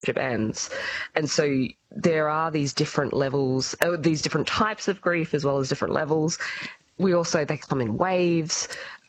ends. And so there are these different levels, these different types of grief as well as different levels. They come in waves.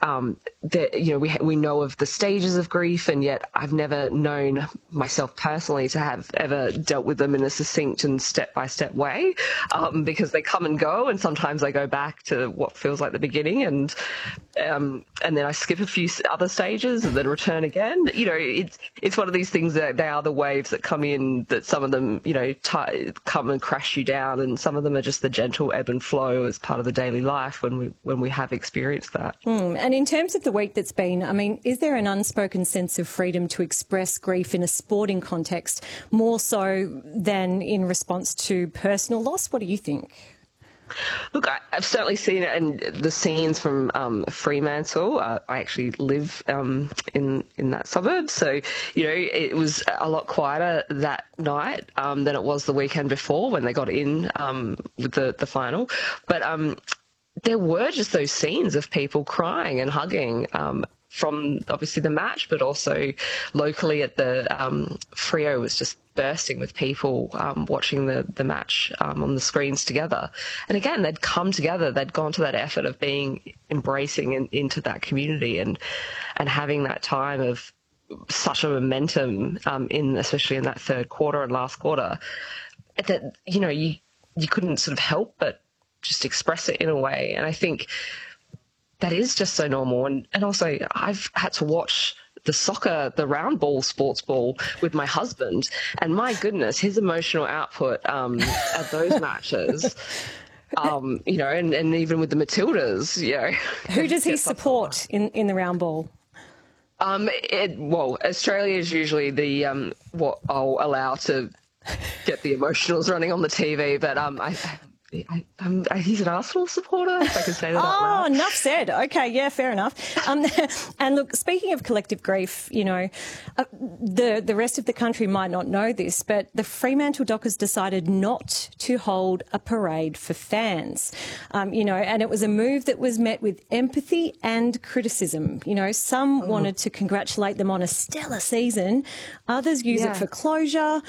We know of the stages of grief, and yet I've never known myself personally to have ever dealt with them in a succinct and step-by-step way, because they come and go, and sometimes they go back to what feels like the beginning, and then I skip a few other stages and then return again. It's one of these things that they are the waves that come in, that some of them, come and crash you down, and some of them are just the gentle ebb and flow as part of the daily life when we have experienced that. And in terms of the week that's been, I mean, is there an unspoken sense of freedom to express grief in a sporting context more so than in response to personal loss? What do you think? Look, I've certainly seen it in the scenes from Fremantle. I actually live in that suburb, so it was a lot quieter that night than it was the weekend before when they got in with the final. But there were just those scenes of people crying and hugging from obviously the match, but also locally at the Freo was just bursting with people watching the match on the screens together. And again, they'd come together, they'd gone to that effort of being embracing into that community and having that time of such a momentum especially in that third quarter and last quarter, that you couldn't sort of help but just express it in a way. And I think that is just so normal. And also I've had to watch the round ball, sports ball with my husband, and my goodness, his emotional output at those matches, and even with the Matildas, Who does he support in the round ball? Australia is usually the what I'll allow to get the emotionals running on the TV, but he's an Arsenal supporter, if I can say that out loud. Oh, enough said. Okay, yeah, fair enough. And look, speaking of collective grief, the rest of the country might not know this, but the Fremantle Dockers decided not to hold a parade for fans, and it was a move that was met with empathy and criticism. Some wanted to congratulate them on a stellar season, others use it for closure.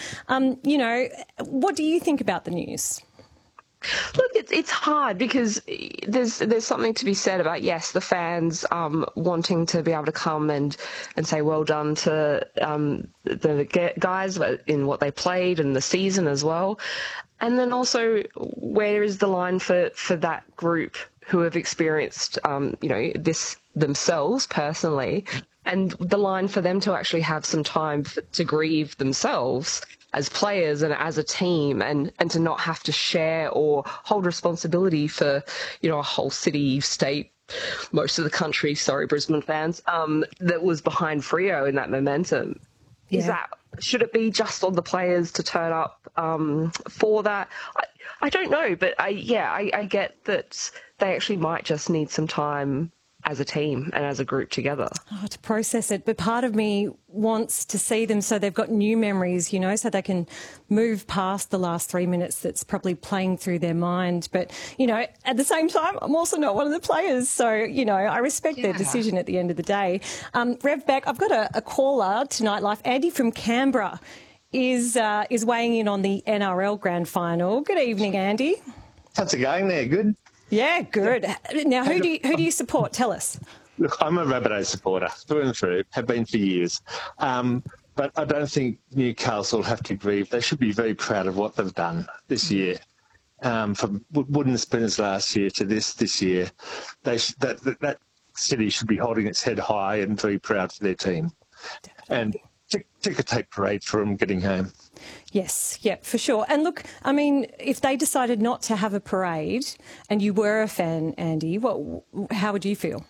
What do you think about the news? Look, it's hard because there's something to be said about, yes, the fans wanting to be able to come and say well done to the guys in what they played and the season as well. And then also, where is the line for that group who have experienced this themselves personally, and the line for them to actually have some time to grieve themselves as players and as a team, and to not have to share or hold responsibility for, a whole city, state, most of the country, sorry, Brisbane fans, that was behind Freo in that momentum. Yeah. Should it be just on the players to turn up for that? I don't know, but I get that they actually might just need some time as a team and as a group together. To process it. But part of me wants to see them so they've got new memories, so they can move past the last 3 minutes that's probably playing through their mind. But, at the same time, I'm also not one of the players. So, I respect their decision at the end of the day. Rev Beck, I've got a caller to Nightlife. Andy from Canberra is weighing in on the NRL Grand Final. Good evening, Andy. How's it going there? Good? Yeah, good. Now, who do you support? Tell us. Look, I'm a Rabbitohs supporter, through and through, have been for years. But I don't think Newcastle have to grieve. They should be very proud of what they've done this year. From wooden spinners last year to this year, that city should be holding its head high and very proud for their team. And ticker tape parade for them getting home. Yes, yeah, for sure. And look, I mean, if they decided not to have a parade and you were a fan, Andy, how would you feel?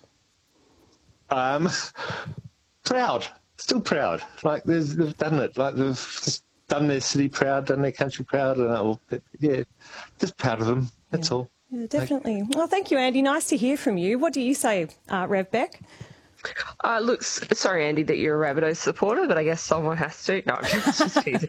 Proud, still proud. Like they've done it. Like they've just done their city proud, done their country proud, and just proud of them. That's all. Yeah, definitely. Well, thank you, Andy. Nice to hear from you. What do you say, Rev Beck? Look, sorry, Andy, that you're a Rabbitohs supporter, but I guess someone has to. No, I'm just teasing.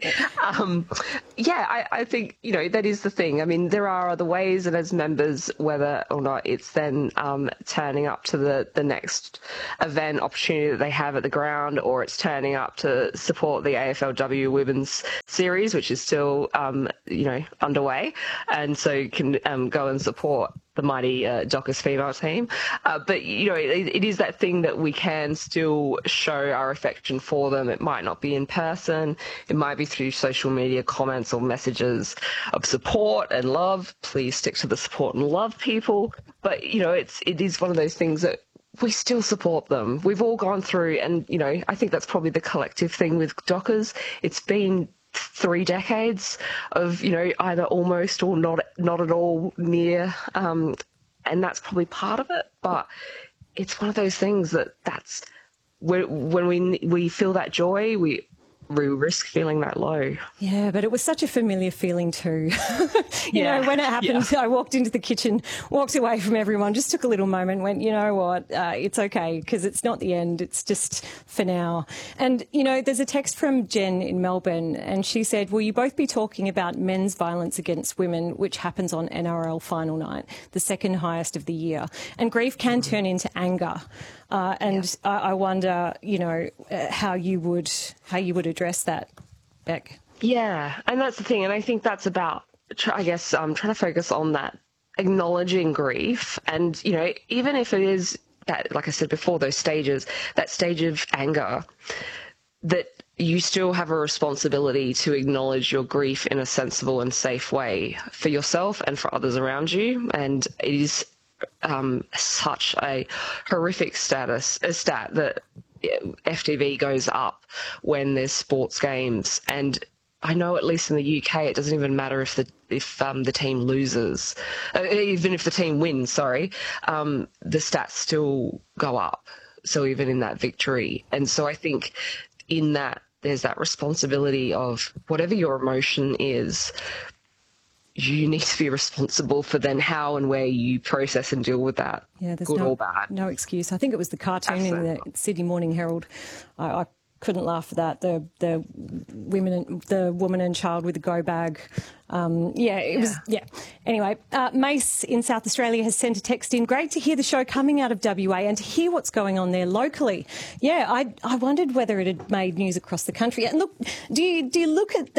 I think, that is the thing. I mean, there are other ways, and as members, whether or not it's then turning up to the next event opportunity that they have at the ground, or it's turning up to support the AFLW Women's Series, which is still, underway, and so you can go and support the mighty Dockers female team. But, it is that thing that we can still show our affection for them. It might not be in person. It might be through social media comments or messages of support and love. Please stick to the support and love, people. But, it is one of those things that we still support them. We've all gone through, and, I think that's probably the collective thing with Dockers. It's been 3 decades of, either almost or not at all near, and that's probably part of it. But it's one of those things that's when we feel that joy, we risk feeling that low. Yeah, but it was such a familiar feeling too. you know, when it happened, I walked into the kitchen, walked away from everyone, just took a little moment, went, you know what, it's okay, because it's not the end, it's just for now. And, there's a text from Jen in Melbourne, and she said, will you both be talking about men's violence against women, which happens on NRL final night, the second highest of the year? And grief can turn into anger. I wonder, how you would address that, Beck. Yeah, and that's the thing, and I think that's about, trying to focus on that, acknowledging grief, and even if it is that, like I said before, those stages, that stage of anger, that you still have a responsibility to acknowledge your grief in a sensible and safe way for yourself and for others around you, and it is such a horrific stat that FTV goes up when there's sports games, and I know at least in the UK it doesn't even matter if the team loses, even if the team wins. Sorry, the stats still go up. So even in that victory, and so I think in that there's that responsibility of whatever your emotion is. You need to be responsible for then how and where you process and deal with that, there's good or bad. No excuse. I think it was the cartoon in the Sydney Morning Herald. I couldn't laugh at that. The woman and child with the go bag. It was. Anyway, Mace in South Australia has sent a text in. Great to hear the show coming out of WA and to hear what's going on there locally. Yeah, I wondered whether it had made news across the country. And look, do you look at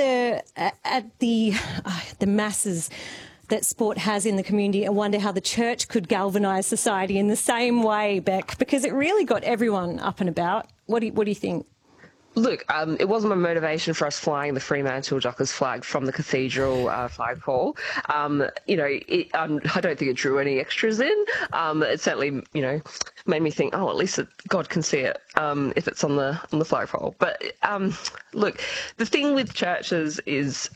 the masses that sport has in the community and wonder how the church could galvanise society in the same way, Beck? Because it really got everyone up and about. What do you think? Look, it wasn't a motivation for us flying the Fremantle Dockers flag from the cathedral flagpole. I don't think it drew any extras in. It certainly, made me think, at least God can see it if it's on the flagpole. But look, the thing with churches is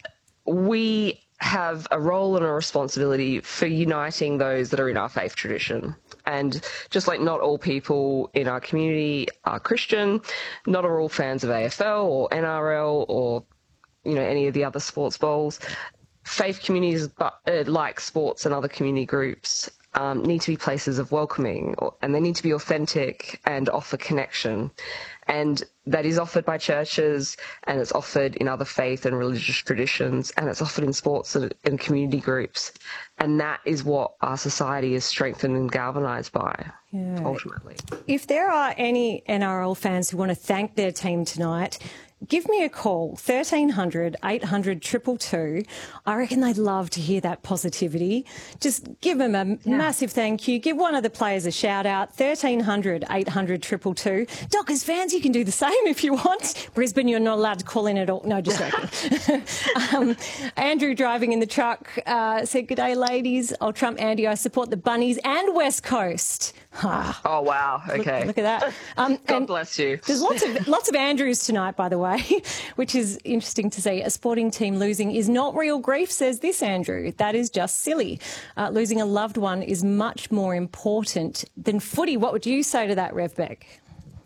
we have a role and a responsibility for uniting those that are in our faith tradition. And just like not all people in our community are Christian, not all fans of AFL or NRL or, any of the other sports bowls, faith communities, like sports and other community groups, need to be places of welcoming, and they need to be authentic and offer connection. And that is offered by churches, and it's offered in other faith and religious traditions, and it's offered in sports and community groups. And that is what our society is strengthened and galvanised by, ultimately. If there are any NRL fans who want to thank their team tonight, give me a call, 1300 800 222. I reckon they'd love to hear that positivity. Just give them a massive thank you. Give one of the players a shout out, 1300 800 222. Dockers fans, you can do the same if you want. Brisbane, you're not allowed to call in at all. No, just joking. Andrew driving in the truck said, "G'day, ladies. I'll trump Andy. I support the Bunnies and West Coast." Oh, wow. Okay. Look at that. God bless you. There's lots of Andrews tonight, by the way, which is interesting to see. A sporting team losing is not real grief, says this Andrew. That is just silly. Losing a loved one is much more important than footy. What would you say to that, Rev Beck?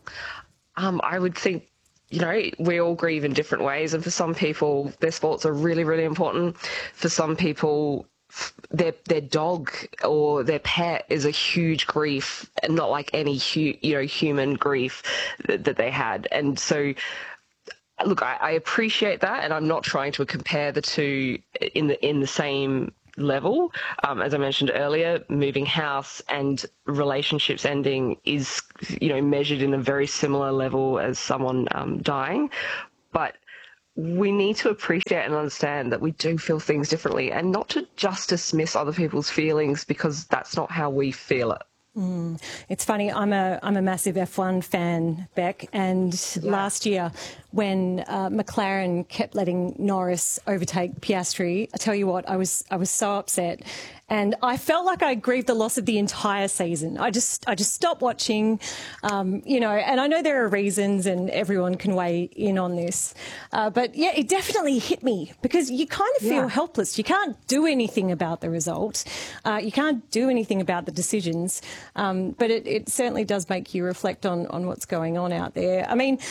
I would think, we all grieve in different ways. And for some people, their sports are really, really important. For some people, their dog or their pet is a huge grief, and not like any human grief that they had. And so, look, I appreciate that, and I'm not trying to compare the two in the same level. As I mentioned earlier, moving house and relationships ending is, measured in a very similar level as someone dying. But we need to appreciate and understand that we do feel things differently, and not to just dismiss other people's feelings because that's not how we feel it. It's funny, I'm a massive F1 fan, Beck, and last year when McLaren kept letting Norris overtake Piastri, I tell you what, I was so upset. And I felt like I grieved the loss of the entire season. I just stopped watching, and I know there are reasons and everyone can weigh in on this. But yeah, it definitely hit me because you kind of feel helpless. You can't do anything about the result. You can't do anything about the decisions. But it certainly does make you reflect on what's going on out there. I mean,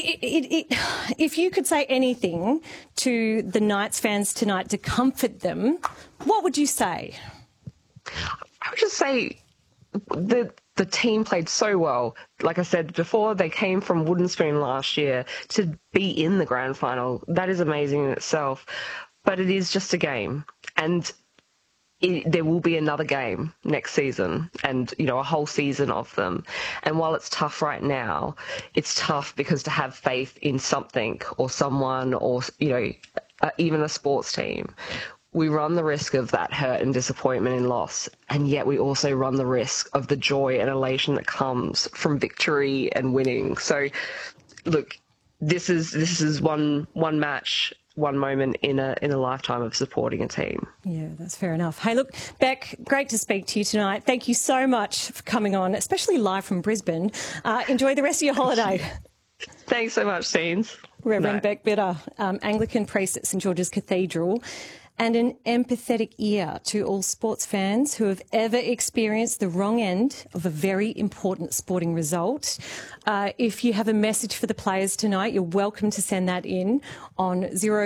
if you could say anything to the Knights fans tonight to comfort them, what would you say? I would just say the team played so well. Like I said before, they came from wooden spoon last year to be in the grand final. That is amazing in itself. But it is just a game. And there will be another game next season, and a whole season of them. And while it's tough right now, it's tough because to have faith in something or someone or even a sports team, we run the risk of that hurt and disappointment and loss, and yet we also run the risk of the joy and elation that comes from victory and winning. So look, this is one match, one moment in a lifetime of supporting a team. Yeah, that's fair enough. Hey, look, Beck, great to speak to you tonight. Thank you so much for coming on, especially live from Brisbane. Enjoy the rest of your holiday. Thanks so much, Scenes. Reverend Beck Bitter, Anglican priest at St George's Cathedral, and an empathetic ear to all sports fans who have ever experienced the wrong end of a very important sporting result. If you have a message for the players tonight, you're welcome to send that in on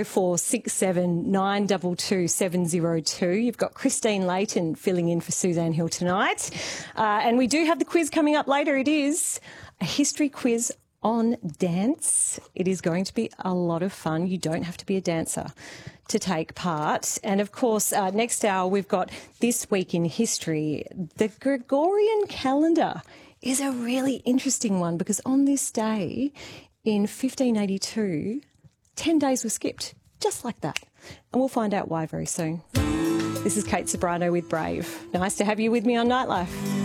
0467 922 702. You've got Christine Layton filling in for Suzanne Hill tonight. And we do have the quiz coming up later. It is a history quiz on dance. It is going to be a lot of fun. You don't have to be a dancer to take part. And of course, next hour, we've got This Week in History. The Gregorian calendar is a really interesting one because on this day in 1582, 10 days were skipped, just like that. And we'll find out why very soon. This is Kate Sobrano with Brave. Nice to have you with me on Nightlife.